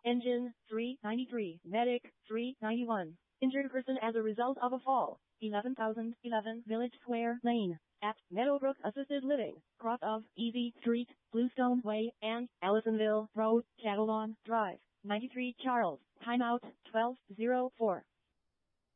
Engine, 393. Medic, 391. Injured person as a result of a fall, 11,011 Village Square Lane, at Meadowbrook Assisted Living, cross of Easy Street, Bluestone Way, and Allisonville Road, Catalon Drive, 93 Charles. Timeout, 12:04.